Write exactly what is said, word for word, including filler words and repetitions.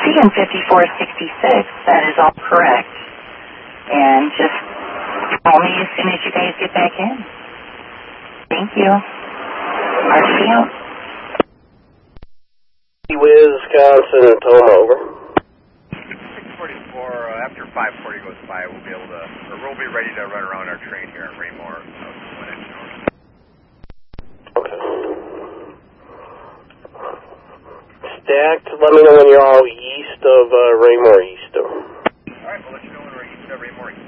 seeing fifty-four sixty-six. That is all correct. And just call me as soon as you guys get back in. Thank you. R C out. Wisconsin, Toma, over. six forty-four, uh, after five forty goes by, we'll be able to, or we'll be ready to run around our train here at Raymore. Okay. Stacked, let me know when you're all east of uh, Raymore East. Alright, we'll let you know when we're east of Raymore East.